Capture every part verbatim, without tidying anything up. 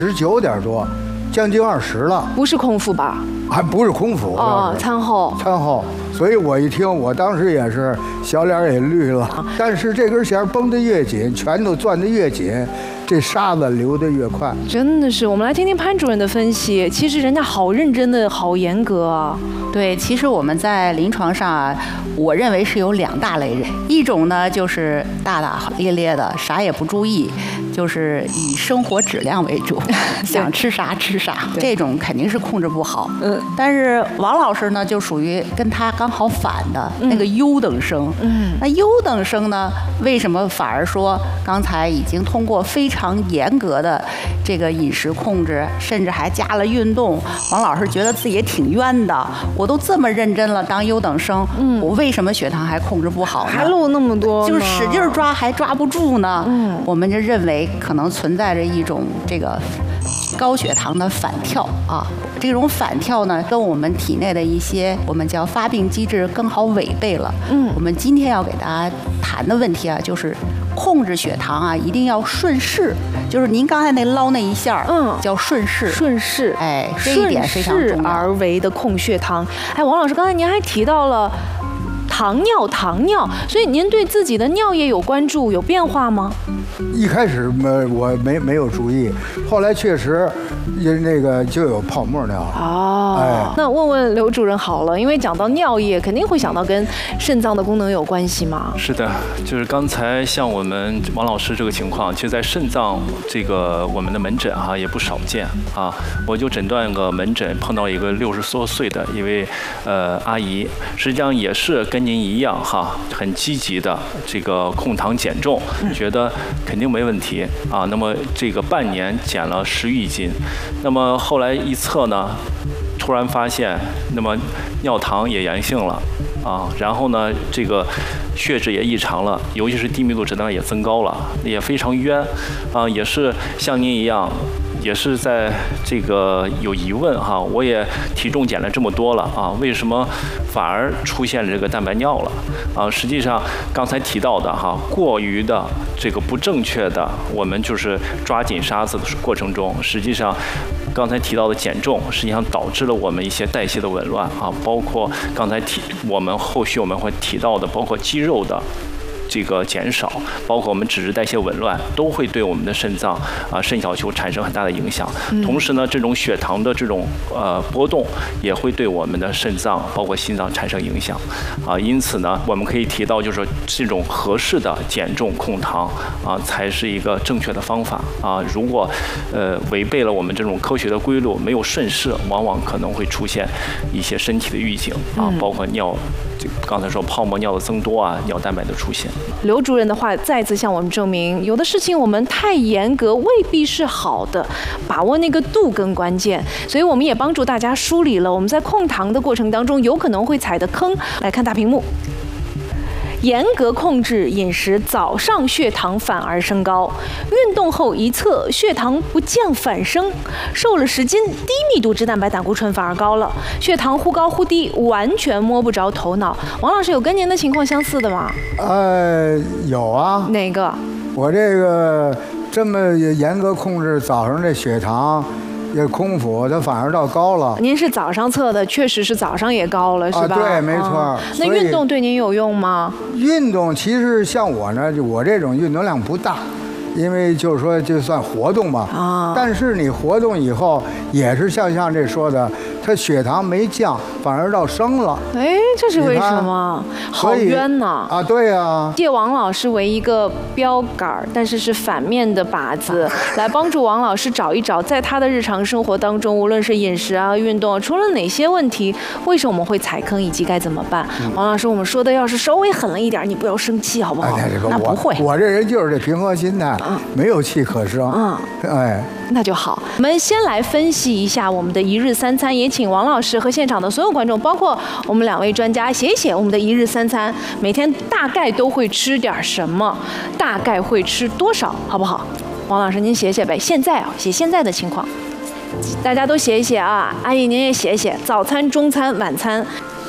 十九点多，将近二十了。 不是空腹吧？ 还不是空腹哦，餐后。 餐后，所以我一听，我当时也是小脸也绿了。但是这根弦绷得越紧，拳头攥得越紧，这沙子流得越快。 真的是，我们来听听潘主任的分析。其实人家好认真的，好严格啊。 对，其实我们在临床上啊，我认为是有两大类人，一种呢就是大大咧咧的，啥也不注意，就是以生活质量为主，想吃啥吃啥，这种肯定是控制不好。嗯，但是王老师呢，就属于跟他刚好反的、嗯、那个优等生。嗯，那优等生呢，为什么反而说刚才已经通过非常严格的这个饮食控制，甚至还加了运动，王老师觉得自己也挺冤的。我都这么认真了，当优等生，嗯，我为什么血糖还控制不好呢？ 还漏那么多， 就是使劲抓还抓不住呢？嗯，我们就认为可能存在着一种这个高血糖的反跳啊。这种反跳呢，跟我们体内的一些我们叫发病机制刚好违背了。嗯，我们今天要给大家谈的问题啊，就是控制血糖啊，一定要顺势。就是您刚才那捞那一下，嗯，叫顺势。 顺势， 哎，这一点非常重要。 顺势而为的控血糖。哎，王老师，刚才您还提到了糖尿，糖尿，所以您对自己的尿液有关注，有变化吗？ 一开始没我没没有注意，后来确实因那个就有泡沫尿了。 哦，哎，那问问刘主任好了，因为讲到尿液，肯定会想到跟肾脏的功能有关系嘛。 是的，就是刚才像我们王老师这个情况，其实在肾脏这个我们的门诊哈、啊、也不少见啊。我就诊断个门诊碰到一个六十多岁的一位呃阿姨，实际上也是跟您一样哈，很积极的这个控糖减重，觉得肯定没问题啊。那么这个半年减了十余斤，那么后来一测呢，突然发现，那么尿糖也阳性了啊，然后呢，这个血脂也异常了，尤其是低密度脂蛋也增高了，也非常冤啊，也是像您一样。也是在这个有疑问哈，我也体重减了这么多了啊，为什么反而出现了这个蛋白尿了啊？实际上刚才提到的哈，过于的这个不正确的，我们就是抓紧沙子的过程中，实际上刚才提到的减重，实际上导致了我们一些代谢的紊乱啊，包括刚才提我们后续我们会提到的，包括肌肉的。这个减少，包括我们脂质代谢紊乱，都会对我们的肾脏啊、肾小球产生很大的影响。同时呢，这种血糖的这种呃波动，也会对我们的肾脏，包括心脏产生影响。啊，因此呢，我们可以提到，就是说这种合适的减重控糖啊，才是一个正确的方法啊。如果呃违背了我们这种科学的规律，没有顺势，往往可能会出现一些身体的预警啊，包括尿。刚才说泡沫尿的增多啊，尿蛋白的出现。 刘主任的话再次向我们证明，有的事情我们太严格未必是好的，把握那个度更关键。所以我们也帮助大家梳理了我们在控糖的过程当中有可能会踩的坑。来看大屏幕。严格控制饮食，早上血糖反而升高；运动后一测，血糖不降反升；瘦了十斤，低密度脂蛋白胆固醇反而高了，血糖忽高忽低，完全摸不着头脑。王老师有跟您的情况相似的吗？ 呃，有啊。 哪个？ 我这个这么严格控制早上这血糖。也空腹，它反而倒高了。 您是早上测的，确实是早上也高了，是吧？ 啊，对，没错。 啊、那运动对您有用吗？ 运动其实像我呢，就我这种运动量不大，因为就是说就算活动吧。啊。但是你活动以后，也是像像这说的，它血糖没降，反而倒升了。 哎，这是为什么？好冤呐！ 啊，对呀、啊。 借王老师为一个标杆，但是是反面的靶子，来帮助王老师找一找，在他的日常生活当中，无论是饮食啊、运动啊，出了哪些问题，为什么我们会踩坑，以及该怎么办？嗯、王老师，我们说的要是稍微狠了一点，你不要生气，好不好？ 哎、这个、 那不会我，我这人就是这平和心态，嗯、没有气可生。嗯，哎。 那就好，我们先来分析一下我们的一日三餐，也请王老师和现场的所有观众，包括我们两位专家，写一写我们的一日三餐，每天大概都会吃点什么，大概会吃多少，好不好？王老师，您写写呗。现在啊，写现在的情况，大家都写一写啊。阿姨，您也写一写，早餐、中餐、晚餐。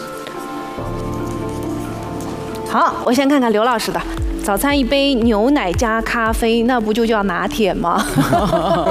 好，我先看看刘老师的。早餐一杯牛奶加咖啡，那不就叫拿铁吗？